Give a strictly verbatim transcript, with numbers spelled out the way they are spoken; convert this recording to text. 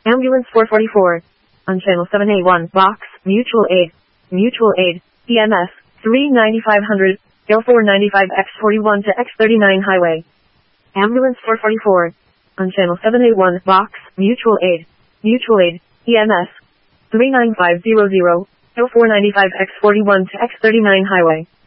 Ambulance four forty-four. On channel seven A one, box, mutual aid, mutual aid, E M S, three ninety-five hundred, L four ninety-five X forty-one to X thirty-nine highway. Ambulance four forty-four. On channel seven A one, box, mutual aid, mutual aid, E M S, three nine five zero zero, L four ninety-five X forty-one to X thirty-nine highway.